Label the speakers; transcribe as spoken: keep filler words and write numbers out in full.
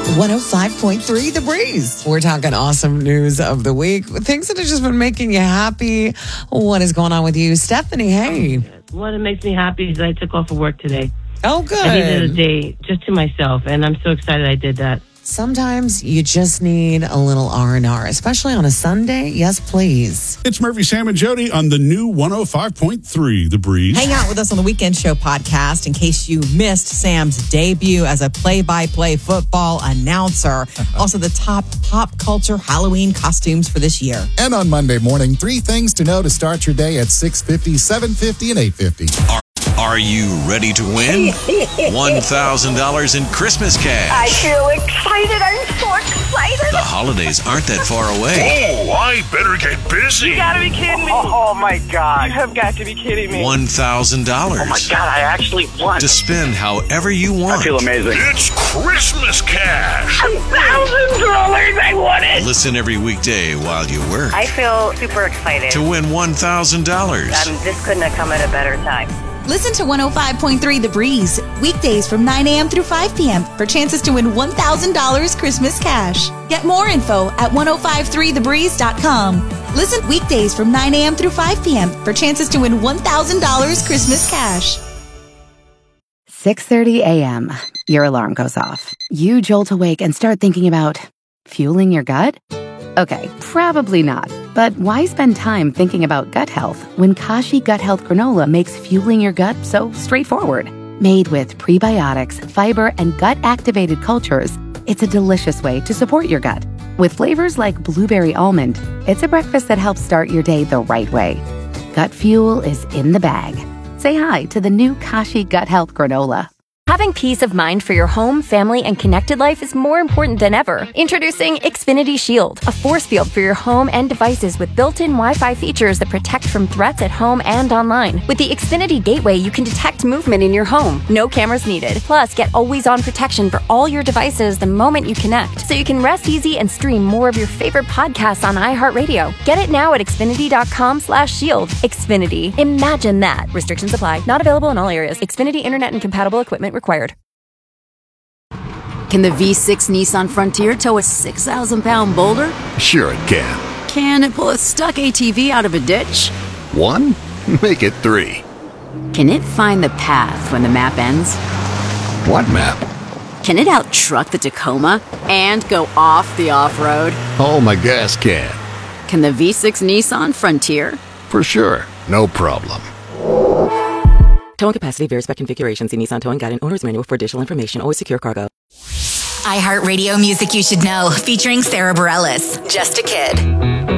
Speaker 1: one oh five point three The Breeze. We're talking awesome news of the week. Things that have just been making you happy. What is going on with you? Stephanie, hey.
Speaker 2: What makes me happy is that I took off of work today.
Speaker 1: Oh, good.
Speaker 2: I needed a day just to myself, and I'm so excited I did that.
Speaker 1: Sometimes you just need a little R and R, especially on a Sunday. Yes, please.
Speaker 3: It's Murphy, Sam, and Jody on the new one oh five point three The Breeze.
Speaker 4: Hang out with us on the Weekend Show podcast in case you missed Sam's debut as a play-by-play football announcer. Also, the top pop culture Halloween costumes for this year.
Speaker 5: And on Monday morning, three things to know to start your day at six fifty, seven fifty, and eight fifty.
Speaker 6: Are, are you ready to win one thousand dollars in Christmas cash?
Speaker 7: I feel excited. I'm so excited.
Speaker 6: The holidays aren't that far away.
Speaker 8: Oh, I better get busy.
Speaker 7: You gotta be kidding me.
Speaker 8: Oh, oh my God.
Speaker 7: You have got to be kidding me.
Speaker 6: one thousand dollars.
Speaker 8: Oh my God, I actually won.
Speaker 6: To spend however you want.
Speaker 8: I feel amazing. It's Christmas cash.
Speaker 7: A thousand dollars. I won it.
Speaker 6: Listen every weekday while you work.
Speaker 9: I feel super excited
Speaker 6: to win one thousand dollars.
Speaker 9: Um, this couldn't have come at a better time.
Speaker 10: Listen to one oh five point three The Breeze, weekdays from nine a.m. through five p.m. for chances to win one thousand dollars Christmas cash. Get more info at ten fifty-three the breeze dot com. Listen weekdays from nine a.m. through five p.m. for chances to win one thousand dollars Christmas cash.
Speaker 11: six thirty a.m. Your alarm goes off. You jolt awake and start thinking about fueling your gut? Okay, probably not. But why spend time thinking about gut health when Kashi Gut Health Granola makes fueling your gut so straightforward? Made with prebiotics, fiber, and gut-activated cultures, it's a delicious way to support your gut. With flavors like blueberry almond, it's a breakfast that helps start your day the right way. Gut fuel is in the bag. Say hi to the new Kashi Gut Health Granola.
Speaker 12: Having peace of mind for your home, family, and connected life is more important than ever. Introducing Xfinity Shield, a force field for your home and devices with built-in Wi-Fi features that protect from threats at home and online. With the Xfinity Gateway, you can detect movement in your home. No cameras needed. Plus, get always-on protection for all your devices the moment you connect, so you can rest easy and stream more of your favorite podcasts on iHeartRadio. Get it now at Xfinity.com slash shield. Xfinity. Imagine that. Restrictions apply. Not available in all areas. Xfinity Internet and compatible equipment required.
Speaker 13: Can the V six Nissan Frontier tow a six thousand pound boulder?
Speaker 14: Sure it can.
Speaker 13: Can it pull a stuck A T V out of a ditch?
Speaker 14: One? Make it three.
Speaker 13: Can it find the path when the map ends?
Speaker 14: What map?
Speaker 13: Can it out-truck the Tacoma and go off the off-road?
Speaker 14: Oh, my gas can.
Speaker 13: Can the V six Nissan Frontier?
Speaker 14: For sure. No problem.
Speaker 15: Towing capacity varies by configuration. See Nissan Towing Guide and Owner's Manual for additional information. Always secure cargo.
Speaker 16: iHeartRadio Music You Should Know, featuring Sarah Bareilles. Just a Kid.